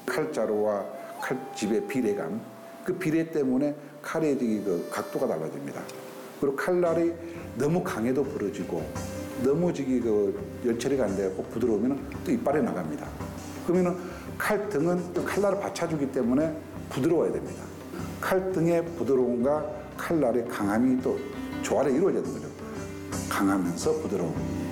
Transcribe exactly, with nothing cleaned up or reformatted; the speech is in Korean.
칼자루와 칼집의 비례감, 그 비례 때문에 칼의 그 각도가 달라집니다. 그리고 칼날이 너무 강해도 부러지고 너무 저기 그 열처리가 안 되고 부드러우면 또 이빨에 나갑니다. 그러면은 칼등은 또 칼날을 받쳐주기 때문에 부드러워야 됩니다. 칼등의 부드러움과 칼날의 강함이 또 조화를 이루어야 되는 거죠. 강하면서 부드러움.